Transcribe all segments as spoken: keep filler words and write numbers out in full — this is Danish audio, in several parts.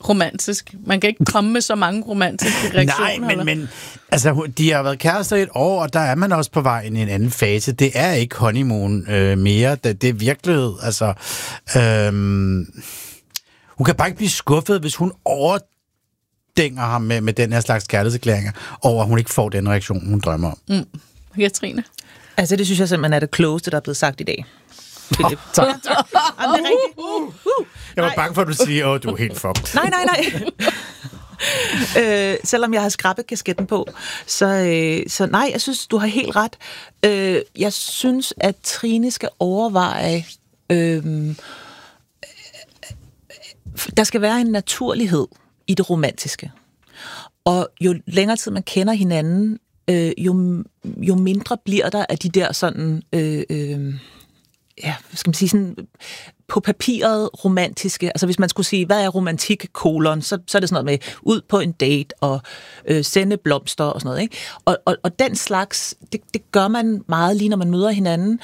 romantisk. Man kan ikke komme med så mange romantiske reaktioner. Nej, men, men altså, de har været kærester i et år, og der er man også på vej ind i en anden fase. Det er ikke honeymoon øh, mere. Det, det er virkelighed. Altså, øh, hun kan bare ikke blive skuffet, hvis hun overdænger ham med, med den her slags kærlighedserklæringer, over at hun ikke får den reaktion, hun drømmer om. Mm. Katrine? Altså, det synes jeg simpelthen er det klogeste, der er blevet sagt i dag. Philip. Oh, tak. Jamen, det er rigtigt. Uh, uh. Jeg var nej. bange for, at du siger, åh, du er helt fucked. Nej, nej, nej. øh, selvom jeg har skrabet kasketten på, så, øh, så nej, jeg synes, du har helt ret. Øh, jeg synes, at Trine skal overveje, øh, der skal være en naturlighed i det romantiske. Og jo længere tid man kender hinanden, øh, jo, jo mindre bliver der af de der sådan... Øh, øh, ja, skal man sige sådan, på papiret romantiske, altså hvis man skulle sige, hvad er romantik, kolon, så, så er det sådan noget med ud på en date og øh, sende blomster og sådan noget, ikke? Og, og, og den slags, det, det gør man meget lige, når man møder hinanden,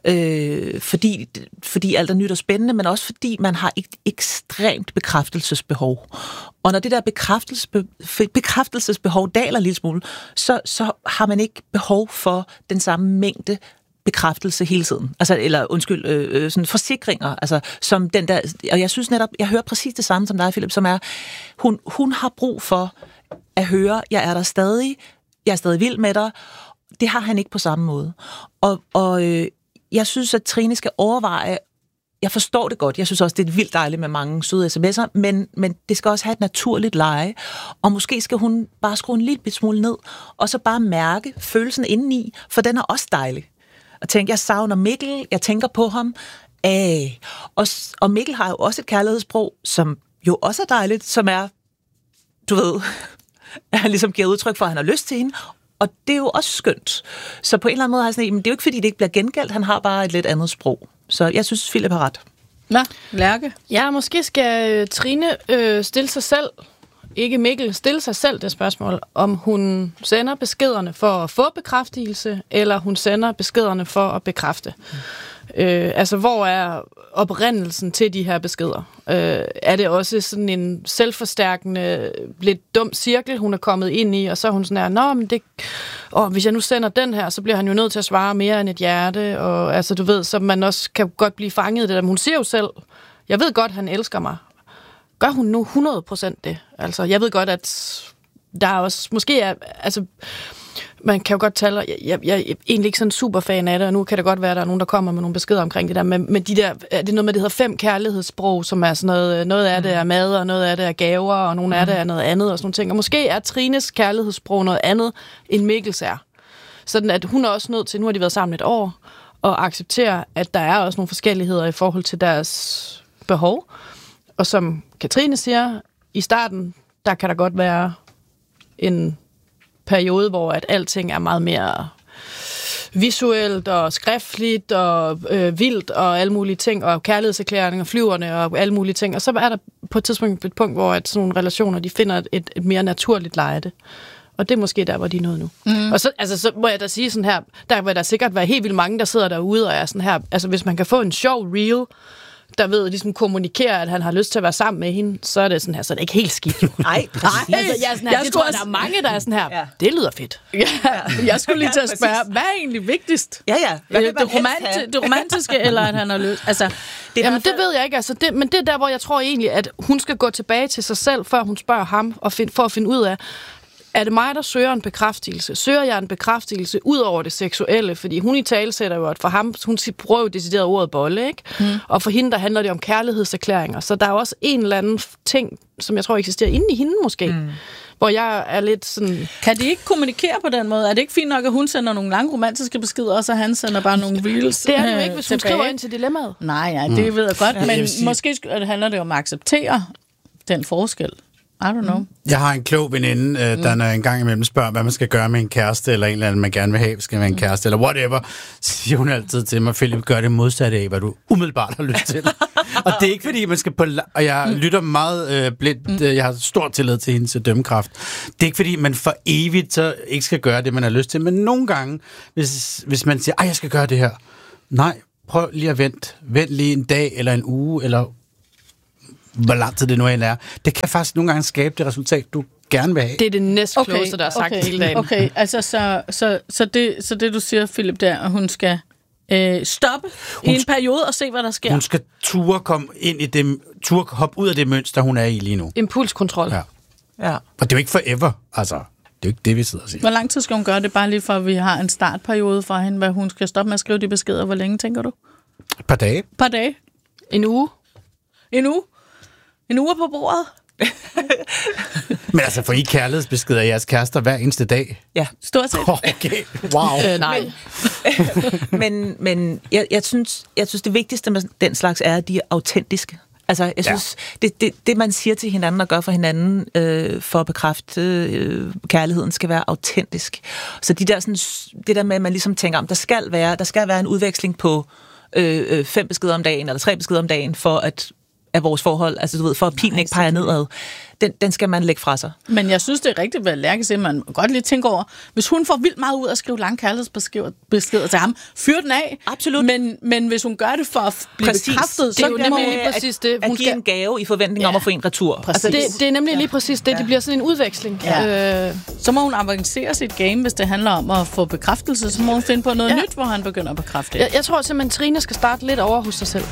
øh, fordi, fordi alt er nyt og spændende, men også fordi man har et ekstremt bekræftelsesbehov. Og når det der bekræftelsesbe, bekræftelsesbehov daler lidt smule, så, så har man ikke behov for den samme mængde bekræftelse hele tiden. Altså, eller undskyld, øh, sådan forsikringer, altså, som den der, og jeg synes netop, jeg hører præcis det samme som dig, Philip, som er, hun, hun har brug for at høre, jeg er der stadig, jeg er stadig vild med dig. Det har han ikke på samme måde. Og, og øh, jeg synes, at Trine skal overveje, jeg forstår det godt, jeg synes også, det er vildt dejligt med mange søde sms'er, men, men det skal også have et naturligt leje, og måske skal hun bare skrue en lille smule ned, og så bare mærke følelsen indeni, for den er også dejlig. Og tænke, jeg savner Mikkel, jeg tænker på ham. Æh. Og, og Mikkel har jo også et kærlighedssprog, som jo også er dejligt, som er, du ved, han ligesom giver udtryk for, at han har lyst til hende. Og det er jo også skønt. Så på en eller anden måde har jeg sådan, men det er jo ikke, fordi det ikke bliver gengældt, han har bare et lidt andet sprog. Så jeg synes, Philip har ret. Nå, Lærke? Ja, måske skal Trine øh, stille sig selv, ikke Mikkel, stille sig selv det spørgsmål, om hun sender beskederne for at få bekræftelse, eller hun sender beskederne for at bekræfte. Mm. Øh, altså, hvor er oprindelsen til de her beskeder? Øh, er det også sådan en selvforstærkende, lidt dum cirkel, hun er kommet ind i, og så er hun sådan her, nå, men det, åh, hvis jeg nu sender den her, så bliver han jo nødt til at svare mere end et hjerte, og altså, du ved, så man også kan godt blive fanget i det der. Men hun siger jo selv, jeg ved godt, han elsker mig. Gør hun nu hundrede procent det? Altså, jeg ved godt, at der er også, måske er, altså, man kan jo godt tale, jeg, jeg, jeg er egentlig ikke sådan super fan af det, og nu kan det godt være, at der er nogen, der kommer med nogle beskeder omkring det der, men, men de der, det er noget med, det hedder fem kærlighedssprog, som er sådan noget, noget af det er mad, og noget af det er gaver, og nogle af det er noget andet, og sådan nogle ting. Og måske er Trines kærlighedssprog noget andet, end Mikkels er. Sådan at hun er også nødt til, nu har de været sammen et år, og acceptere, at der er også nogle forskelligheder i forhold til deres behov. Og som Katrine siger, i starten, der kan der godt være en periode, hvor at alting er meget mere visuelt og skriftligt og øh, vildt og alle mulige ting, og kærlighedserklæringer, flyverne og alle mulige ting. Og så er der på et tidspunkt et punkt, hvor at sådan nogle relationer, de finder et, et mere naturligt leje. Og det er måske der, hvor de er nået nu. Mm. Og så, altså, så må jeg da sige sådan her, der vil der sikkert være helt vildt mange, der sidder derude og er sådan her, altså hvis man kan få en sjov reel, der ved ligesom kommunikerer, at han har lyst til at være sammen med hende, så er det sådan her, så er det ikke helt skidt. Nej, præcis. Altså, jeg er sådan her, jeg, jeg tror, også... der er mange, der er sådan her, ja. Det lyder fedt. Ja, jeg skulle lige til at spørge, hvad er egentlig vigtigst? Ja, ja. Hvad det, det, romanti- det romantiske, eller at han har lyst? Altså, det, jamen, det ved jeg ikke, altså, det, men det er der, hvor jeg tror egentlig, at hun skal gå tilbage til sig selv, før hun spørger ham, og find, for at finde ud af, er det mig, der søger en bekræftelse? Søger jeg en bekræftelse ud over det seksuelle? Fordi hun i tale sætter jo, at for ham, hun prøver jo decideret ordet bolle, ikke? Mm. Og for hende, der handler det om kærlighedserklæringer. Så der er også en eller anden ting, som jeg tror eksisterer inde i hende måske. Mm. Hvor jeg er lidt sådan... Kan de ikke kommunikere på den måde? Er det ikke fint nok, at hun sender nogle lange romantiske beskeder, og så han sender bare nogle reels? Det er det jo ikke, hvis hun tilbage. Skriver ind til dilemmaet. Nej, ja, det mm. ved jeg godt. Ja, men sige... måske handler det om at acceptere den forskel. I don't know. Jeg har en klog veninde, øh, der når en gang imellem spørger, hvad man skal gøre med en kæreste, eller en eller anden, man gerne vil have, skal være en kæreste, eller whatever, siger hun altid til mig, Philip, gør det modsatte af, hvad du umiddelbart har lyst til. Og det er ikke, fordi man skal på... Og jeg mm. lytter meget øh, blindt, øh, jeg har stor tillid til hendes dømmekraft. Det er ikke, fordi man for evigt så ikke skal gøre det, man har lyst til, men nogle gange, hvis, hvis man siger, ej, jeg skal gøre det her. Nej, prøv lige at vente. Vent lige en dag, eller en uge, eller hvor lang tid det nu end er. Det kan faktisk nogle gange skabe det resultat, du gerne vil have. Det er det næstklogeste, okay, der er sagt okay, hele dagen. Okay, altså så, så, så, det, så det du siger, Philip, der, at hun skal øh, stoppe hun i en periode og se, hvad der sker. Hun skal ture komme ind i det, ture hoppe ud af det mønster, hun er i lige nu. Impulskontrol. Ja. Ja. Og det er jo ikke forever, altså. Det er jo ikke det, vi sidder og siger. Hvor lang tid skal hun gøre det, bare lige for, at vi har en startperiode for hende, hvad hun skal stoppe med at skrive de beskeder? Hvor længe, tænker du? Et par dage. Et par dage. En uge. En uge. En uge på bordet. Men altså, får I kærlighedsbeskeder af jeres kærester hver eneste dag? Ja. Stort set. Okay, wow. Øh, nej. Men, men jeg, jeg, synes, jeg synes, det vigtigste med den slags er, at de er autentiske. Altså, jeg synes, ja. det, det, det, man siger til hinanden og gør for hinanden øh, for at bekræfte øh, kærligheden, skal være autentisk. Så de der, sådan, det der med, at man ligesom tænker, om der skal være, der skal være en udveksling på øh, fem beskeder om dagen, eller tre beskeder om dagen, for at af vores forhold, altså du ved, for at pilen ikke peger nedad, den, den skal man lægge fra sig. Men jeg synes, det er rigtigt, hvad Lærke siger, man godt lige tænke over, hvis hun får vildt meget ud af at skrive lange kærlighedsbeskeder til ham, fyr den af. Absolut. Men, men hvis hun gør det for at blive præcis. bekræftet, Det så er jo må nemlig hun... lige præcis det. At Hun give skal... en gave i forventning ja. om at få en retur. Præcis. Altså, det, det er nemlig lige præcis det. Det bliver sådan en udveksling. Ja. Øh, Så må hun avancere sit game, hvis det handler om at få bekræftelse. Så må hun finde på noget Ja. nyt, hvor han begynder at bekræfte. jeg, jeg tror simpelthen, Trine skal starte lidt over hos sig selv.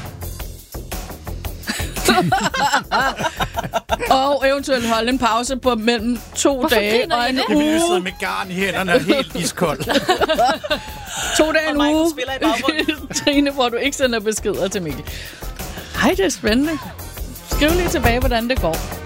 Og eventuelt holde en pause på mellem to Hvorfor dage griner og I en det? Jeg vil sidde uge. med garn i hænderne og helt iskold. To dage en Og Michael uge. spiller i baggrunden. Trine, hvor du ikke sender beskeder til Mikkel. Hej, det er spændende. Skriv lige tilbage, hvordan det går.